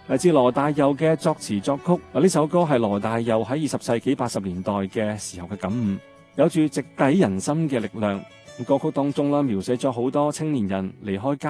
嚟自羅大佑嘅作詞作曲。呢首歌係羅大佑喺20世紀80年代嘅時候嘅感悟，有住直抵人心嘅力量。歌曲當中啦，描寫咗好多青年人離開家